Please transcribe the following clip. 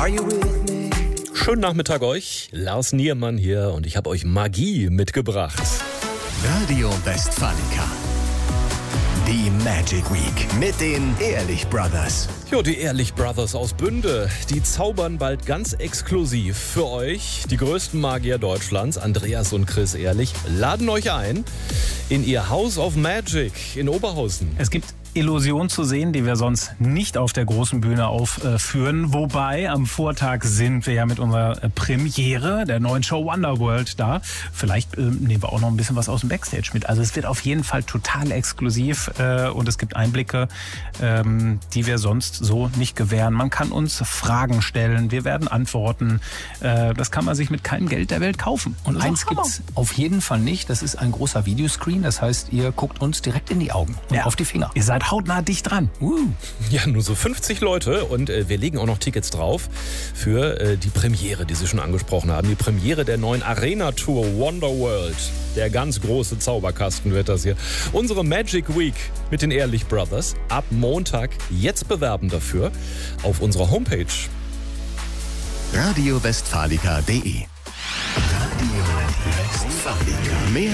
Are you with me? Schönen Nachmittag euch, Lars Niermann hier und ich habe euch Magie mitgebracht. Radio Westfalica. Die Magic Week mit den Ehrlich Brothers. Jo, die Ehrlich Brothers aus Bünde, die zaubern bald ganz exklusiv für euch. Die größten Magier Deutschlands, Andreas und Chris Ehrlich, laden euch ein in ihr House of Magic in Oberhausen. Es gibt Illusionen zu sehen, die wir sonst nicht auf der großen Bühne aufführen. Wobei, am Vortag sind wir ja mit unserer Premiere der neuen Show Wonderworld da. Vielleicht nehmen wir auch noch ein bisschen was aus dem Backstage mit. Also es wird auf jeden Fall total exklusiv und es gibt Einblicke, die wir sonst so nicht gewähren. Man kann uns Fragen stellen, wir werden antworten. Das kann man sich mit keinem Geld der Welt kaufen. Und eins gibt's auf jeden Fall nicht, das ist ein großer Videoscreen. Das heißt, ihr guckt uns direkt in die Augen und auf die Finger. Ihr seid hautnah dicht dran. Ja, nur so 50 Leute und wir legen auch noch Tickets drauf für die Premiere, die Sie schon angesprochen haben. Die Premiere der neuen Arena-Tour Wonderworld. Der ganz große Zauberkasten wird das hier. Unsere Magic Week mit den Ehrlich Brothers ab Montag. Jetzt bewerben dafür auf unserer Homepage. radiowestfalica.de Radio Westfalica. Mehr